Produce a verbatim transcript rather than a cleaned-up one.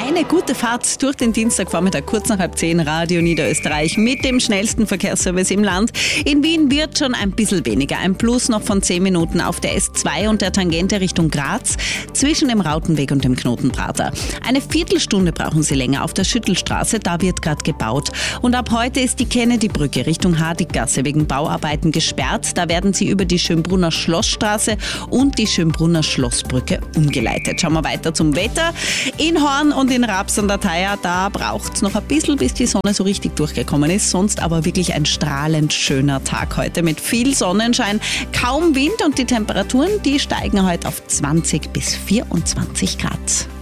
Eine gute Fahrt durch den Dienstagvormittag, kurz nach halb zehn, Radio Niederösterreich mit dem schnellsten Verkehrsservice im Land. In Wien wird schon ein bisschen weniger. Ein Plus noch von zehn Minuten auf der S zwei und der Tangente Richtung Graz zwischen dem Rautenweg und dem Knotenprater. Eine Viertelstunde brauchen Sie länger auf der Schüttelstraße, da wird gerade gebaut. Und ab heute ist die Kennedy-Brücke Richtung Hardiggasse wegen Bauarbeiten gesperrt. Da werden Sie über die Schönbrunner Schlossstraße und die Schönbrunner Schlossbrücke umgeleitet. Schauen wir weiter zum Wetter. In Horn und in Raps an der Thaya, da braucht es noch ein bisschen, bis die Sonne so richtig durchgekommen ist. Sonst aber wirklich ein strahlend schöner Tag heute mit viel Sonnenschein, kaum Wind und die Temperaturen, die steigen heute auf zwanzig bis vierundzwanzig Grad.